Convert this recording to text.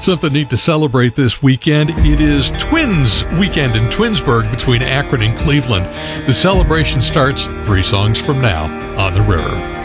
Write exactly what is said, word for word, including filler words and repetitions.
Something neat to celebrate this weekend. It is Twins weekend in Twinsburg between Akron and Cleveland. The celebration starts three songs from now on the river.